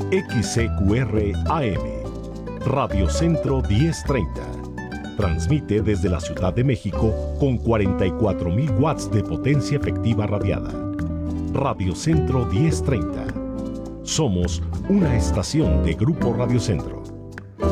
XCQR AM, Radio Centro 1030. Transmite desde la Ciudad de México con 44,000 watts de potencia efectiva radiada. Radio Centro 1030. Somos una estación de Grupo Radio Centro.